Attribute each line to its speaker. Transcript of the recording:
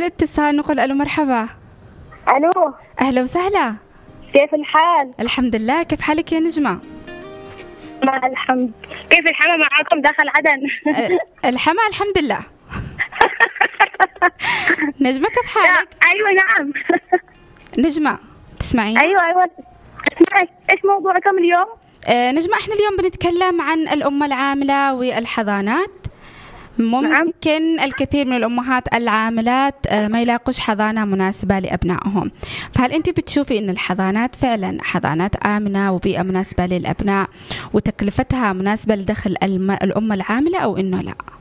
Speaker 1: الاتصال نقول ألو مرحبا.
Speaker 2: الو،
Speaker 1: أهلا وسهلا.
Speaker 2: كيف الحال؟
Speaker 1: الحمد لله، كيف حالك يا نجمة؟
Speaker 2: مع الحمد. كيف الحما معاكم داخل عدن؟
Speaker 1: الحما الحمد لله. نجمة كيف حالك؟
Speaker 2: ايوه نعم.
Speaker 1: نجمة تسمعين؟
Speaker 2: ايوه اسمعي، ايش موضوعكم اليوم؟
Speaker 1: نجمة احنا اليوم بنتكلم عن الأم العاملة والحضانات. ممكن الكثير من الأمهات العاملات ما يلاقوش حضانة مناسبة لأبنائهم، فهل أنت بتشوفي أن الحضانات فعلا حضانات آمنة وبيئة مناسبة للأبناء وتكلفتها مناسبة لدخل الأم العاملة أو أنه لا؟